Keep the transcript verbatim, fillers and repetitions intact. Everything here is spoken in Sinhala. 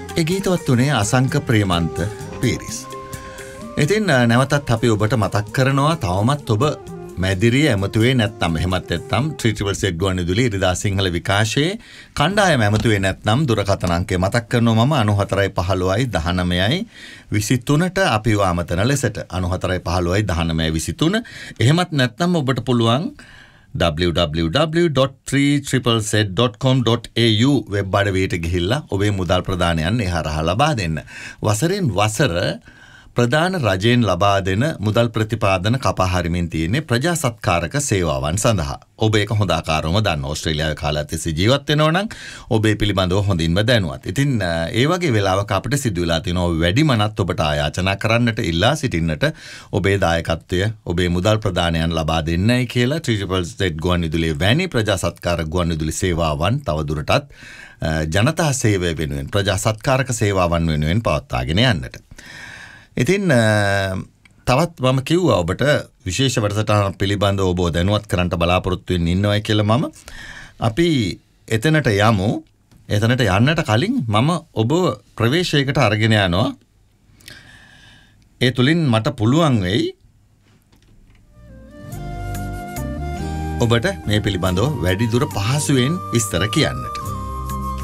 ඒ ගීතවත් තුනේ අසංක ප්‍රේමන්ත පීරිස්. ඉතින් නැවතත් අපි ඔබට මතක් කරනවා තවමත් ඔබ මැදිරිය ඇමතුවේ නැත්නම් එහෙමත් නැත්නම් ත්‍රී ට්‍රිපල් සෙට් ගුවන්විදුලි ඉරිදා සිංහල විකාශයේ කණ්ඩායම ඇමතුවේ නැත්නම් දුරකථන අංකය මතක් කරනවා මම අනූ හතරයි පහළොවයි දහනවයයි විසිතුනට අපිව ආමතන ලෙසට අනූ හතරයි පහළොවයි දහනවයයි විසිතුන. එහෙමත් නැත්නම් ඔබට පුළුවන් double-u double-u double-u dot three triple z dot com dot a u web අඩවියට ගිහිල්ලා ඔබේ මුදල් ප්‍රදානයන් එහරහා ලබා දෙන්න. වසරෙන් වසර ප්‍රධාන රජයෙන් ලබා දෙන මුදල් ප්‍රතිපාදන කපා හරිමින් තියෙන්නේ ප්‍රජා සත්කාරක සේවාවන් සඳහා. ඔබ ඒක හොඳ ආකාරවම දන්න ඕස්ට්‍රේලියාවේ කාලයක් තිස්සේ ජීවත් වෙනවා නම් ඔබ ඒ පිළිබඳව හොඳින්ම දැනුවත්. ඉතින් ඒ වගේ වෙලාවක අපිට සිදු වෙලා තියෙනවා වැඩිමනත් ඔබට ආයාචනා කරන්නට ඉල්ලා සිටින්නට ඔබේ දායකත්වය ඔබේ මුදල් ප්‍රදානයන් ලබා දෙන්නයි කියලා ත්‍රී ට්‍රිපල් සෙට් ගුවන්විදුලියේ වැනි ප්‍රජා සත්කාරක ගුවන්විදුලි සේවාවන් තවදුරටත් ජනතා සේවය වෙනුවෙන් ප්‍රජා සත්කාරක සේවාවන් වෙනුවෙන් පවත්වාගෙන යන්නට. ඉතින් තවත් මම කිව්වා ඔබට විශේෂ වැඩසටහනක් පිළිබඳව ඔබ දැනුවත් කරන්න බලාපොරොත්තු වෙන්න ඉන්නවයි කියලා මම. අපි එතනට යමු. එතනට යන්නට කලින් මම ඔබ ප්‍රවේශයකට අරගෙන යනවා. ඒ තුලින් මට පුළුවන් වෙයි ඔබට මේ පිළිබඳව වැඩි දුර පහසුවෙන් විස්තර කියන්න.